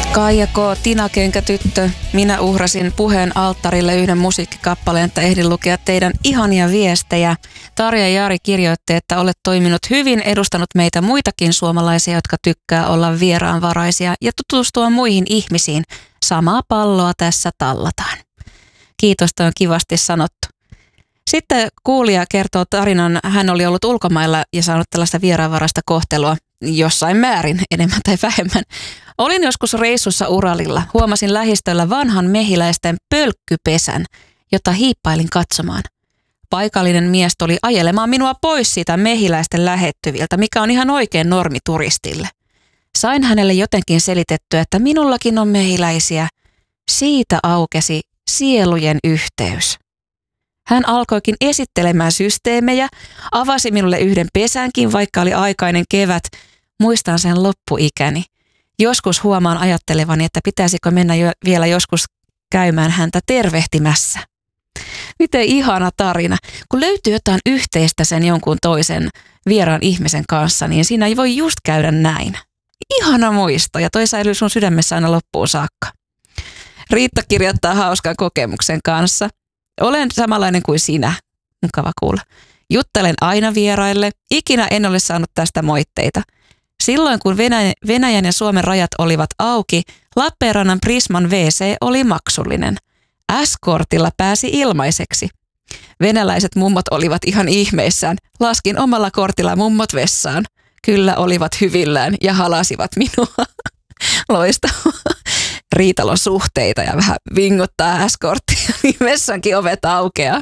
Kaija K. Tina Kenkätyttö. Minä uhrasin puheen alttarille yhden musiikkikappaleen, että ehdin lukea teidän ihania viestejä. Tarja ja Jari kirjoitti, että olet toiminut hyvin, edustanut meitä muitakin suomalaisia, jotka tykkää olla vieraanvaraisia ja tutustua muihin ihmisiin. Samaa palloa tässä tallataan. Kiitos, toi on kivasti sanottu. Sitten kuulija kertoo tarinan, hän oli ollut ulkomailla ja saanut tällaista vieraanvaraista kohtelua jossain määrin, enemmän tai vähemmän. Olin joskus reissussa Uralilla. Huomasin lähistöllä vanhan mehiläisten pölkkypesän, jota hiippailin katsomaan. Paikallinen mies tuli ajelemaan minua pois siitä mehiläisten lähettyviltä, mikä on ihan oikein normi turistille. Sain hänelle jotenkin selitettyä, että minullakin on mehiläisiä. Siitä aukesi sielujen yhteys. Hän alkoikin esittelemään systeemejä, avasi minulle yhden pesänkin, vaikka oli aikainen kevät. Muistan sen loppuikäni. Joskus huomaan ajattelevani, että pitäisikö mennä vielä joskus käymään häntä tervehtimässä. Miten ihana tarina. Kun löytyy jotain yhteistä sen jonkun toisen vieraan ihmisen kanssa, niin siinä ei voi just käydä näin. Ihana muisto ja toi säilyy sun sydämessä aina loppuun saakka. Riitta kirjoittaa hauskan kokemuksen kanssa. Olen samanlainen kuin sinä. Mukava kuulla. Juttelen aina vieraille. Ikinä en ole saanut tästä moitteita. Silloin kun Venäjän ja Suomen rajat olivat auki, Lappeenrannan Prisman WC oli maksullinen. S-kortilla pääsi ilmaiseksi. Venäläiset mummot olivat ihan ihmeissään. Laskin omalla kortilla mummot vessaan. Kyllä olivat hyvillään ja halasivat minua. Loistavaa. Riitalon suhteita ja vähän vinguttaa S-korttia, niin vessankin ovet aukeaa.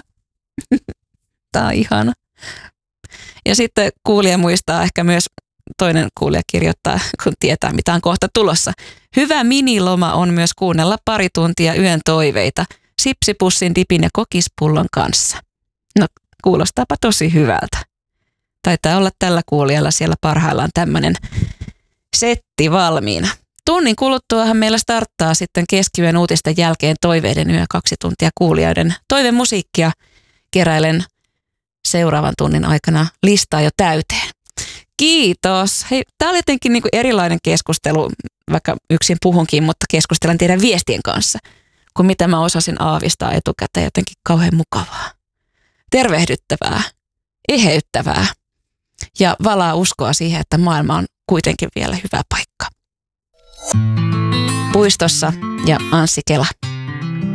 Tää on ihana. Ja sitten kuulija muistaa ehkä myös, toinen kuulija kirjoittaa, kun tietää mitä on kohta tulossa. Hyvä miniloma on myös kuunnella pari tuntia yön toiveita, sipsipussin, dipin ja kokispullon kanssa. No, kuulostaapa tosi hyvältä. Taitaa olla tällä kuulijalla siellä parhaillaan tämmöinen setti valmiina. Tunnin kuluttuahan meillä starttaa sitten keskiyön uutisten jälkeen toiveiden yö 2 tuntia kuulijoiden toivemusiikkia. Keräilen seuraavan tunnin aikana listaa jo täyteen. Kiitos. Hei, tää oli jotenkin niin kuin erilainen keskustelu, vaikka yksin puhunkin, mutta keskustelen teidän viestien kanssa, kuin mitä mä osasin aavistaa etukäteen. Jotenkin kauhean mukavaa, tervehdyttävää, eheyttävää ja valaa uskoa siihen, että maailma on kuitenkin vielä hyvä paikka. Puistossa ja Anssi Kela.